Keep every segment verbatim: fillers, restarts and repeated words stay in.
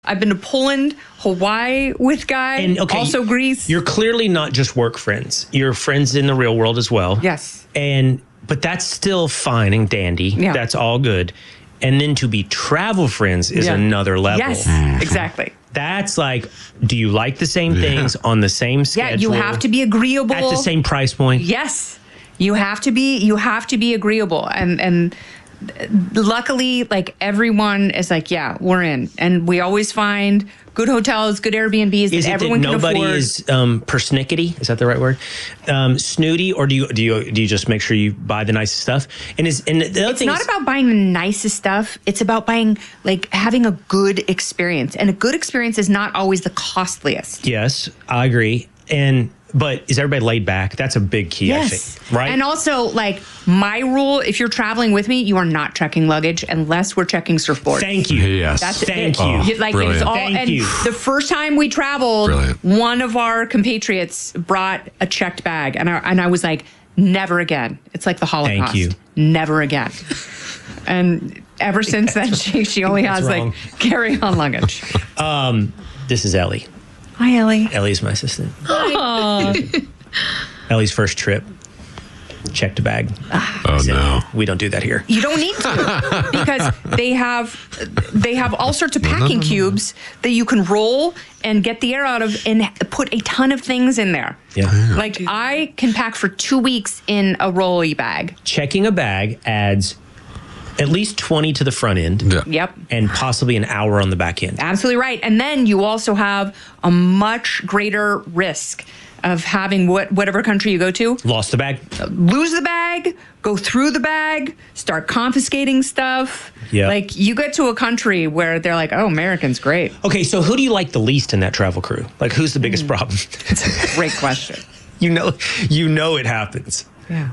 I've been to Poland, Hawaii with Guy, And, okay, also Greece. You're clearly not just work friends. You're friends in the real world as well. Yes. And but that's still fine and dandy. Yeah. That's all good. And then to be travel friends is Yeah. another level. Yes, exactly. That's like, do you like the same things on the same schedule? Yeah, you have to be agreeable. At the same price point? Yes. You have to be you have to be agreeable. And and luckily, like, everyone is like, yeah, we're in. And we always find good hotels, good Airbnbs Is that it everyone that can nobody afford. is um, persnickety? Is that the right word? Um, snooty, or do you do you do you just make sure you buy the nicest stuff? And is and the other It's thing not is, about buying the nicest stuff. It's about buying, like, having a good experience. And a good experience is not always the costliest. yes, I agree. And but is everybody laid back? That's a big key, I think. Right. And also, like, my rule, if you're traveling with me, you are not checking luggage unless we're checking surfboards. Thank you. Yes. That's Thank it. you. Oh, You- like, brilliant. it's all, Thank and you. the first time we traveled, Brilliant. one of our compatriots brought a checked bag, and I, and I was like, never again. It's like the Holocaust. you. Never again. And ever since then, she, she only That's has, wrong. like, carry-on luggage. Um, this is Ellie. Hi, Ellie. Ellie's my assistant. Ellie's first trip. Checked a bag. Oh, no. We don't do that here. You don't need to, because they have they have all sorts of packing cubes that you can roll and get the air out of and put a ton of things in there. Yeah. Like, I can pack for two weeks in a rolly bag. Checking a bag adds at least twenty to the front end. Yeah. Yep. And possibly an hour on the back end. Absolutely right. And then you also have a much greater risk of having what whatever country you go to, Lost the bag. lose the bag, go through the bag, start confiscating stuff. Yeah. Like, you get to a country where they're like, oh, American's great. Okay, so who do you like the least in that travel crew? Like, who's the Hmm. biggest problem? Great question. you know, you know it happens. Yeah.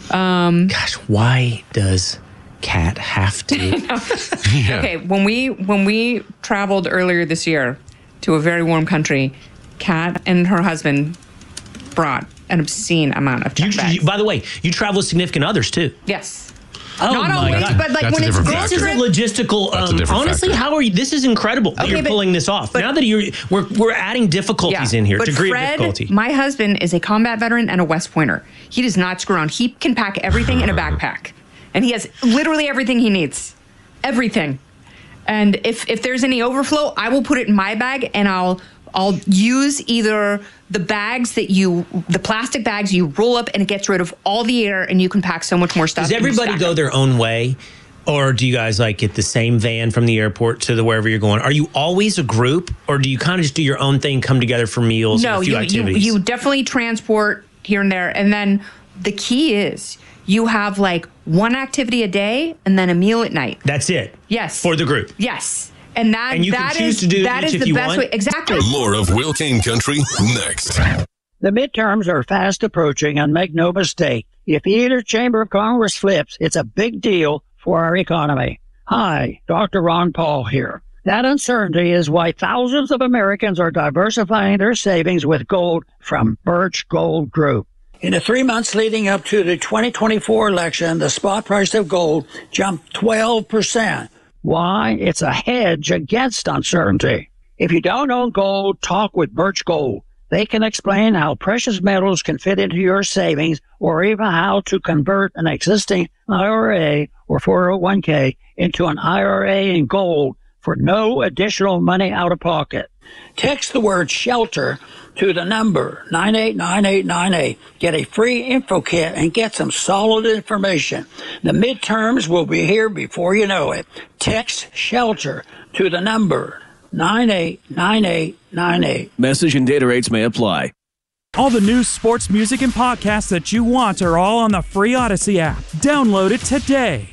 Gosh, why does Kat have to? Yeah. Okay, when we when we traveled earlier this year to a very warm country, Kat and her husband brought an obscene amount of You, check bags. you- by the way, you travel with significant others too. yes. Oh Not my always, God. but like That's when a it's different girls This is factor. a trip. logistical. That's a Um, different honestly, factor. how are you? This is incredible that Okay, you're but- pulling this off. but- now that you're, we're we're adding difficulties in here, But degree Fred, of difficulty. my husband, is a combat veteran and a West Pointer. He does not screw around. He can pack everything in a backpack, and he has literally everything he needs, everything. And if if there's any overflow, I will put it in my bag, and I'll I'll use either the bags that you, the plastic bags you roll up, and it gets rid of all the air, and you can pack so much more stuff. Does and everybody stack go it. their own way? Or do you guys like get the same van from the airport to the wherever you're going? Are you always a group, or do you kind of just do your own thing, come together for meals and No, a few you, you activities? you definitely transport here and there, and then the key is you have like one activity a day and then a meal at night. That's it. Yes. For the group. Yes. And that And you can that choose is to do that each is if the you best want? way. Exactly. More of Will Kane Country next. The midterms are fast approaching, and make no mistake, if either chamber of Congress flips, it's a big deal for our economy. Hi, Doctor Ron Paul here. That uncertainty is why thousands of Americans are diversifying their savings with gold from Birch Gold Group. In the three months leading up to the twenty twenty-four election, the spot price of gold jumped twelve percent. Why? It's a hedge against uncertainty. If you don't own gold, talk with Birch Gold. They can explain how precious metals can fit into your savings, or even how to convert an existing I R A or four oh one k into an I R A in gold for no additional money out of pocket. Text the word SHELTER to the number nine eight nine eight nine eight. Get a free info kit and get some solid information. The midterms will be here before you know it. Text SHELTER to the number nine eight nine eight nine eight. Message and data rates may apply. All the news, sports, music, and podcasts that you want are all on the free Odyssey app. Download it today.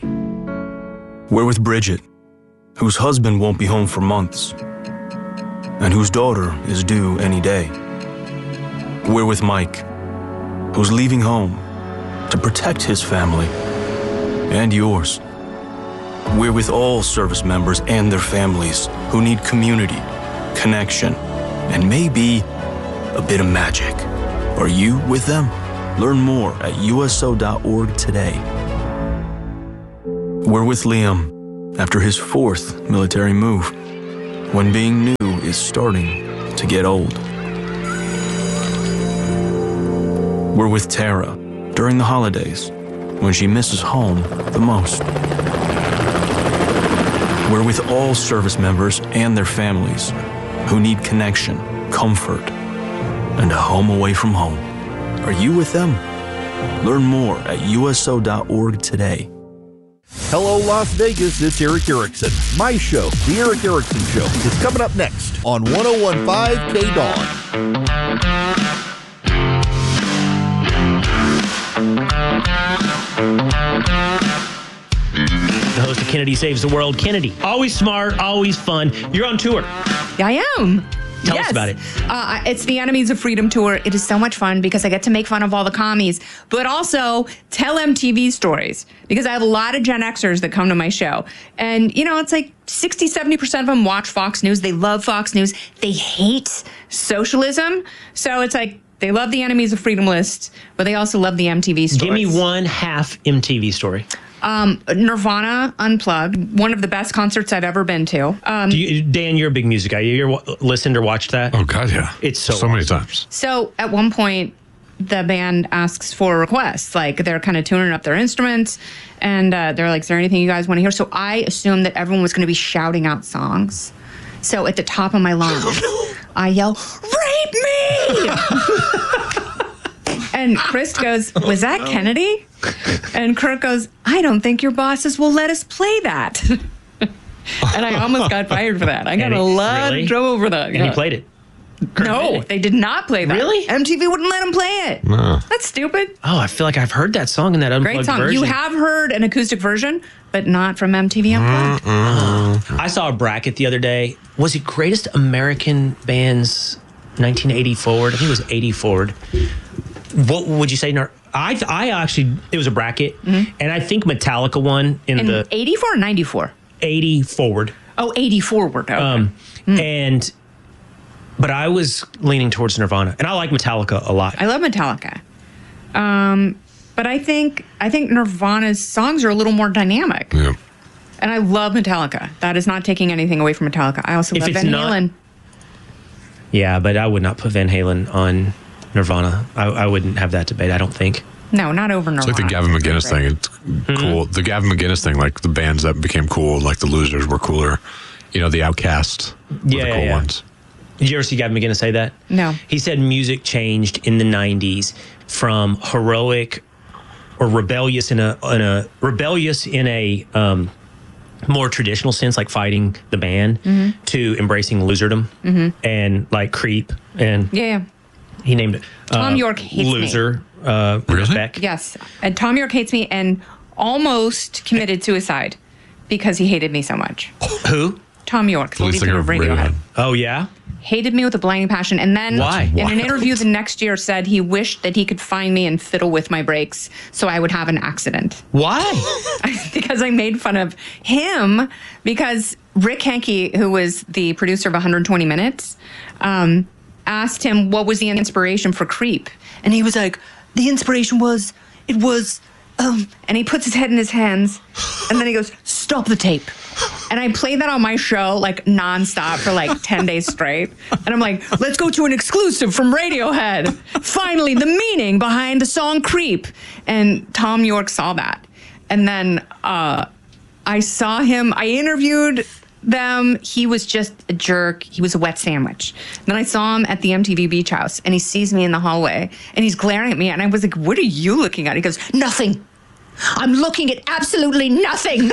We're with Bridget, whose husband won't be home for months, and whose daughter is due any day. We're with Mike, who's leaving home to protect his family and yours. We're with all service members and their families who need community, connection, and maybe a bit of magic. Are you with them? Learn more at U S O dot org today. We're with Liam after his fourth military move. when being new is starting to get old. We're with Tara during the holidays when she misses home the most. We're with all service members and their families who need connection, comfort, and a home away from home. Are you with them? Learn more at U S O dot org today. Hello, Las Vegas. It's Eric Erickson. My show, The Eric Erickson Show, is coming up next on one oh one point five K Dawn. The host of Kennedy Saves the World. Kennedy, always smart, always fun. You're on tour. I am. Tell yes. us about it. Uh, it's the Enemies of Freedom Tour. It is so much fun because I get to make fun of all the commies, but also tell M T V stories because I have a lot of Gen Xers that come to my show. And, you know, it's like sixty, seventy percent of them watch Fox News. They love Fox News. They hate socialism. So it's like they love the Enemies of Freedom list, but they also love the M T V stories. Give me one half M T V story. Um, Nirvana Unplugged, one of the best concerts I've ever been to. Um, Do you, Dan, you're a big music guy. You ever listened or watched that? Oh, God, yeah. It's so So many awesome. times. So at one point, the band asks for requests. Like they're kind of tuning up their instruments, and uh, they're like, "Is there anything you guys want to hear?" So I assumed that everyone was going to be shouting out songs. So at the top of my lungs, I yell, "Rape me!" And Chris goes, "Was that Kennedy?" And Kurt goes, "I don't think your bosses will let us play that." And I almost got fired for that. I got And a it- lot really? of trouble for that. And yeah. he played it. Kurt No, did it. they did not play that. Really? M T V wouldn't let them play it. No. That's stupid. Oh, I feel like I've heard that song in that unplugged Great song. version. You have heard an acoustic version, but not from M T V Unplugged. I saw a bracket the other day. Was it Greatest American Bands nineteen eighty forward? I think it was eighty forward. What would you say? Nar- I I actually, it was a bracket, and I think Metallica won in, In the eighty-four or ninety-four? eighty forward. Oh, eighty-four word. Okay. Um, And, but I was leaning towards Nirvana, and I like Metallica a lot. I love Metallica. Um, but I think I think Nirvana's songs are a little more dynamic. Yeah. And I love Metallica. That is not taking anything away from Metallica. I also If love it's Van not- Halen. Yeah, but I would not put Van Halen on Nirvana. I, I wouldn't have that debate, I don't think. No, not over Nirvana. It's like the Gavin McGinnis thing. It's cool. The Gavin McGinnis thing, like the bands that became cool, like the Losers were cooler. You know, the Outcast were Yeah, the yeah, cool yeah. ones. Did you ever see Gavin McGinnis say that? No. He said music changed in the nineties from heroic or rebellious in a in a rebellious in a um, more traditional sense, like fighting the band, Mm-hmm. to embracing loserdom and like creep. And Yeah, yeah. he named it uh, Tom York hates me. loser. Uh, Really? respect. Yes. And Tom York hates me and almost committed suicide because he hated me so much. Who? Tom York, the Lead lead singer singer of of Radiohead. Radiohead. Oh yeah. Hated me with a blinding passion. And then Why? in an Wild. interview the next year said he wished that he could find me and fiddle with my brakes so I would have an accident. Why? Because I made fun of him because Rick Henke, who was the producer of one hundred twenty minutes, um, asked him what was the inspiration for Creep. And he was like, the inspiration was, it was, um, and he puts his head in his hands and then he goes, stop the tape. And I played that on my show like nonstop for like ten days straight. And I'm like, let's go to an exclusive from Radiohead. Finally, the meaning behind the song Creep. And Tom York saw that. And then uh, I saw him, I interviewed them. He was just a jerk. He was a wet sandwich. Then I saw him at the M T V Beach House and he sees me in the hallway and he's glaring at me. And I was like, what are you looking at? He goes, nothing. I'm looking at absolutely nothing.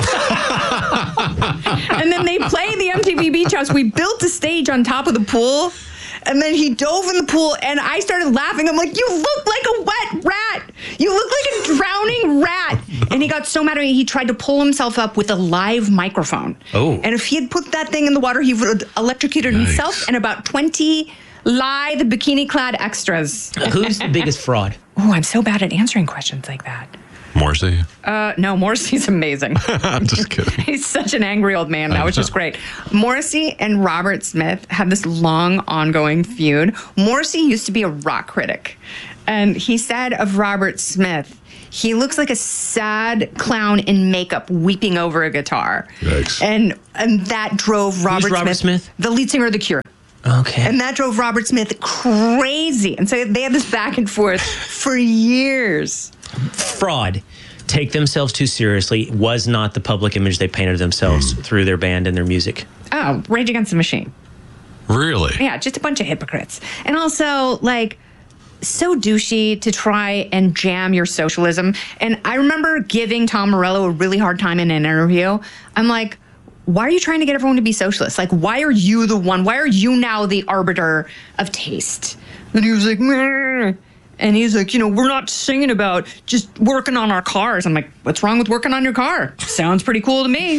And then they play the M T V Beach House. We built a stage on top of the pool. And then he dove in the pool and I started laughing. I'm like, you look like a wet rat. You look like a drowning rat. And he got so mad at me, he tried to pull himself up with a live microphone. Oh. And if he had put that thing in the water, he would have electrocuted Yikes. himself and about twenty lithe bikini-clad extras. Who's the biggest fraud? Oh, I'm so bad at answering questions like that. Morrissey. Uh, no, Morrissey's amazing. I'm just kidding. He's such an angry old man now, which is great. Morrissey and Robert Smith have this long ongoing feud. Morrissey used to be a rock critic. And he said of Robert Smith, He looks like a sad clown in makeup weeping over a guitar. Yikes. And and that drove Robert, Robert Smith, Smith? the lead singer of The Cure. Okay. And that drove Robert Smith crazy. And so they had this back and forth for years. Fraud. Take themselves too seriously was not the public image they painted themselves Mm. through their band and their music. Oh, Rage Against the Machine. Really? Yeah, just a bunch of hypocrites. And also, like, so douchey to try and jam your socialism. And I remember giving Tom Morello a really hard time in an interview. I'm like, why are you trying to get everyone to be socialist? Like, why are you the one? Why are you now the arbiter of taste? And he was like, meh. And he's like, you know, we're not singing about just working on our cars. I'm like, what's wrong with working on your car? Sounds pretty cool to me.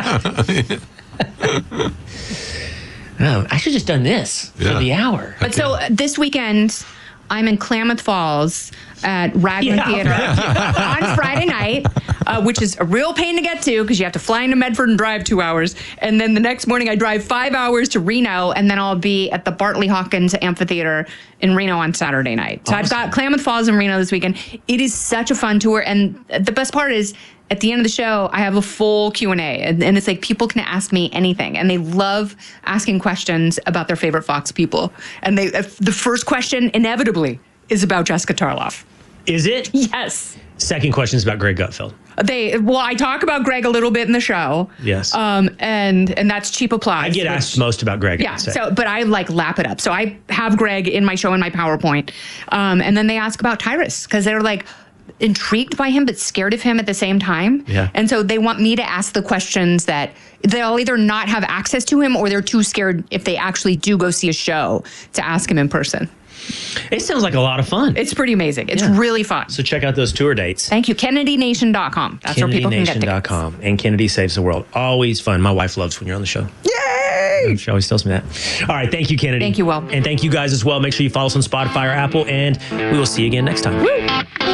Oh, I should have just done this Yeah. for the hour. But so uh, this weekend, I'm in Klamath Falls at Raglan Yeah, Theater on Friday night, uh, which is a real pain to get to because you have to fly into Medford and drive two hours. And then the next morning, I drive five hours to Reno, and then I'll be at the Bartley Hawkins Amphitheater in Reno on Saturday night. So I've got Klamath Falls and Reno this weekend. It is such a fun tour. And the best part is, at the end of the show, I have a full Q and A, and, and it's like people can ask me anything, and they love asking questions about their favorite Fox people. And they, uh, the first question inevitably is about Jessica Tarloff. Is it? Yes. Second question is about Greg Gutfeld. They well, I talk about Greg a little bit in the show. Yes. Um, and and that's cheap applause. I get which- asked most about Greg. Yeah. I'd say. So, but I like lap it up. So I have Greg in my show in my PowerPoint, um, and then they ask about Tyrus because they're like intrigued by him but scared of him at the same time. Yeah. And so they want me to ask the questions that they'll either not have access to him or they're too scared if they actually do go see a show to ask him in person. It sounds like a lot of fun. It's pretty amazing. It's Yeah. really fun. So check out those tour dates. Thank you. Kennedy Nation dot com. That's where people can get Kennedy Nation dot tickets. com. And Kennedy Saves the World. Always fun. My wife loves when you're on the show. Yay! She always tells me that. All right. Thank you, Kennedy. Thank you, Will. And thank you guys as well. Make sure you follow us on Spotify or Apple, and we will see you again next time. Woo!